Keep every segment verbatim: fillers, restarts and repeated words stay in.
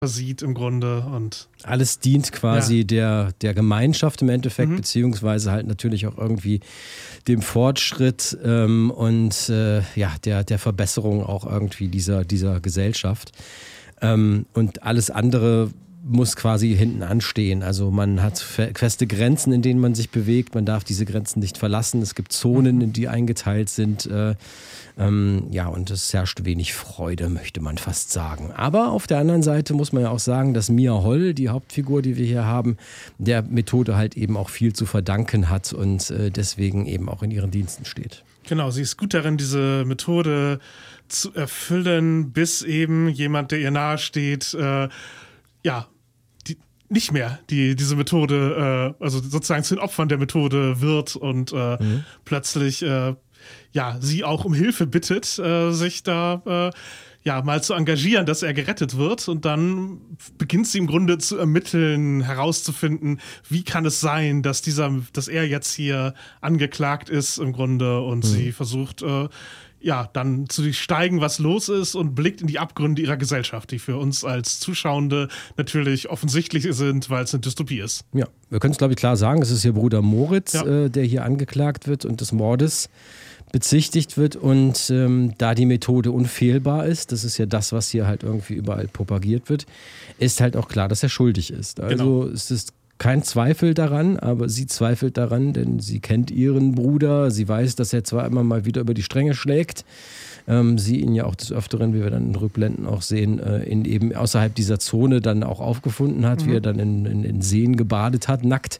sieht im Grunde und alles dient quasi ja. der, der Gemeinschaft im Endeffekt, mhm. beziehungsweise halt natürlich auch irgendwie dem Fortschritt ähm, und äh, ja, der, der Verbesserung auch irgendwie dieser, dieser Gesellschaft. Ähm, und alles andere muss quasi hinten anstehen. Also man hat feste Grenzen, in denen man sich bewegt. Man darf diese Grenzen nicht verlassen. Es gibt Zonen, in die eingeteilt sind. Äh, ähm, ja, und es herrscht wenig Freude, möchte man fast sagen. Aber auf der anderen Seite muss man ja auch sagen, dass Mia Holl, die Hauptfigur, die wir hier haben, der Methode halt eben auch viel zu verdanken hat und äh, deswegen eben auch in ihren Diensten steht. Genau, sie ist gut darin, diese Methode zu erfüllen, bis eben jemand, der ihr nahe steht, äh, ja, die, nicht mehr die, diese Methode, äh, also sozusagen zu den Opfern der Methode wird und äh, mhm. plötzlich äh, ja, sie auch um Hilfe bittet, äh, sich da äh, ja, mal zu engagieren, dass er gerettet wird. Und dann beginnt sie im Grunde zu ermitteln, herauszufinden, wie kann es sein, dass dieser, dass er jetzt hier angeklagt ist im Grunde und mhm. sie versucht, äh, ja, dann zu steigen, was los ist und blickt in die Abgründe ihrer Gesellschaft, die für uns als Zuschauende natürlich offensichtlich sind, weil es eine Dystopie ist. Ja, wir können es, glaube ich, klar sagen, es ist ihr Bruder Moritz, ja. äh, der hier angeklagt wird und des Mordes bezichtigt wird und ähm, da die Methode unfehlbar ist, das ist ja das, was hier halt irgendwie überall propagiert wird, ist halt auch klar, dass er schuldig ist. Also genau. es ist kein Zweifel daran, aber sie zweifelt daran, denn sie kennt ihren Bruder, sie weiß, dass er zwar immer mal wieder über die Stränge schlägt, ähm, sie ihn ja auch des Öfteren, wie wir dann in Rückblenden auch sehen, äh, in eben außerhalb dieser Zone dann auch aufgefunden hat, mhm. wie er dann in, in, in Seen gebadet hat, nackt.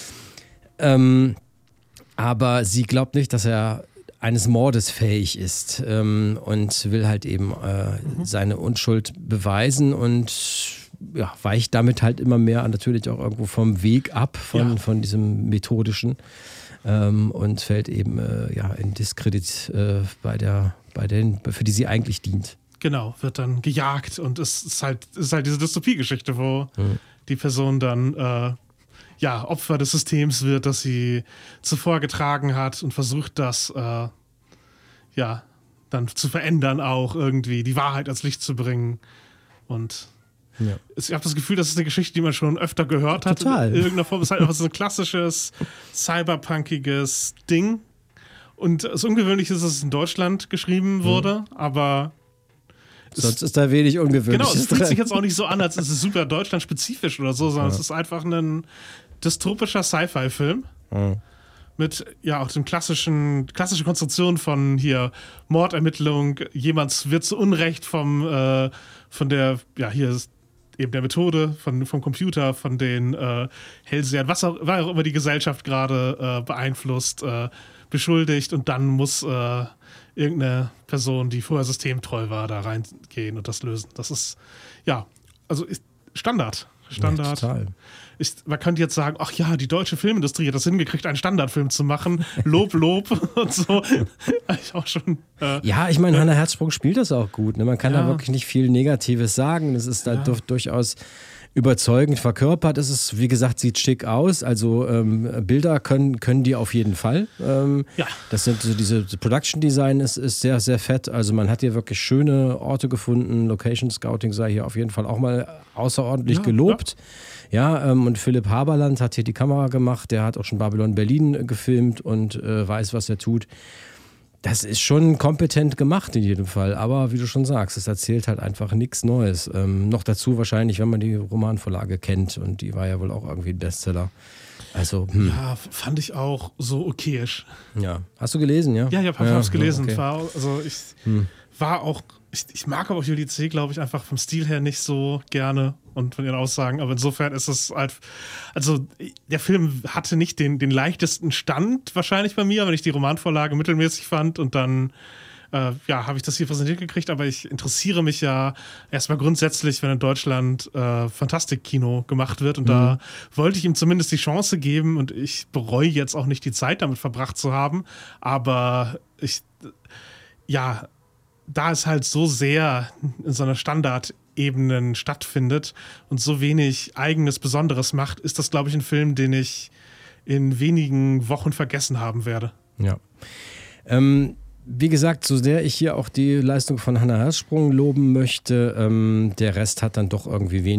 Ähm, aber sie glaubt nicht, dass er eines Mordes fähig ist ähm, und will halt eben äh, mhm. seine Unschuld beweisen und ja, weicht damit halt immer mehr natürlich auch irgendwo vom Weg ab, von, ja. von diesem methodischen ähm, und fällt eben äh, ja, in Diskredit äh, bei der, bei den, für die sie eigentlich dient. Genau, wird dann gejagt und es ist halt, es ist halt diese Dystopie-Geschichte, wo mhm. die Person dann äh, ja, Opfer des Systems wird, das sie zuvor getragen hat und versucht, das äh, ja, dann zu verändern auch irgendwie, die Wahrheit ans Licht zu bringen. Und ja. ich habe das Gefühl, das ist eine Geschichte, die man schon öfter gehört hat. Total. In irgendeiner Form. Es ist halt einfach so ein klassisches, cyberpunkiges Ding. Und das Ungewöhnliche ist, dass es in Deutschland geschrieben wurde, mhm. aber sonst ist da wenig Ungewöhnliches. Genau, es fühlt sich jetzt auch nicht so an, als ist es super deutschlandspezifisch oder so, sondern ja. es ist einfach ein dystopischer Sci-Fi-Film mhm. mit ja auch dem klassischen klassische Konstruktion von hier Mordermittlung, jemand wird zu Unrecht vom äh, von der ja hier ist eben der Methode von vom Computer, von den äh, Hellsehern, was auch, was auch immer die Gesellschaft gerade äh, beeinflusst, äh, beschuldigt und dann muss äh, irgendeine Person, die vorher systemtreu war, da reingehen und das lösen. Das ist, ja, also ist Standard. Standard. Ja, total. Ich, man könnte jetzt sagen, ach ja, die deutsche Filmindustrie hat das hingekriegt, einen Standardfilm zu machen. Lob, Lob und so. Ich auch schon, äh, ja, ich meine, äh, Hannah Herzsprung spielt das auch gut. Ne? Man kann ja. da wirklich nicht viel Negatives sagen. Das ist da ja. durch, durchaus überzeugend verkörpert. Es ist, wie gesagt, sieht schick aus. Also ähm, Bilder können, können die auf jeden Fall. Ähm, ja. Das sind so diese Production Design ist, ist sehr, sehr fett. Also man hat hier wirklich schöne Orte gefunden. Location Scouting sei hier auf jeden Fall auch mal außerordentlich ja, gelobt. Ja, ja ähm, und Philipp Haberland hat hier die Kamera gemacht. Der hat auch schon Babylon Berlin gefilmt und äh, weiß, was er tut. Das ist schon kompetent gemacht in jedem Fall, aber wie du schon sagst, es erzählt halt einfach nichts Neues. Ähm, noch dazu wahrscheinlich, wenn man die Romanvorlage kennt und die war ja wohl auch irgendwie ein Bestseller. Also, hm. Ja, fand ich auch so okayisch. Ja, hast du gelesen, ja? Ja, ich habe es ja, gelesen. Okay. War, also ich hm. war auch, ich, ich mag aber auch Julie C., glaube ich, einfach vom Stil her nicht so gerne und von ihren Aussagen, aber insofern ist es halt, also der Film hatte nicht den, den leichtesten Stand wahrscheinlich bei mir, wenn ich die Romanvorlage mittelmäßig fand und dann äh, ja, habe ich das hier präsentiert gekriegt, aber ich interessiere mich ja erstmal grundsätzlich, wenn in Deutschland äh, Fantastikkino gemacht wird und mhm. da wollte ich ihm zumindest die Chance geben und ich bereue jetzt auch nicht die Zeit damit verbracht zu haben, aber ich, ja, da es halt so sehr in so einer Standardebene stattfindet und so wenig eigenes Besonderes macht, ist das, glaube ich, ein Film, den ich in wenigen Wochen vergessen haben werde. Ja. Ähm, wie gesagt, so sehr ich hier auch die Leistung von Hannah Hersprung loben möchte, ähm, der Rest hat dann doch irgendwie wenig